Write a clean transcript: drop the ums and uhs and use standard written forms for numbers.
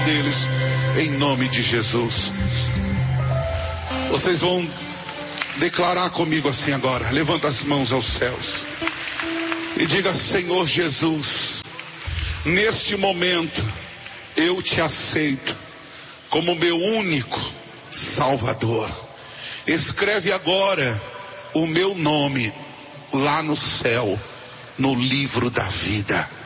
deles, em nome de Jesus. Vocês vão declarar comigo assim agora. Levanta as mãos aos céus e diga: Senhor Jesus, neste momento eu te aceito como meu único Salvador. Escreve agora o meu nome lá no céu, no livro da vida.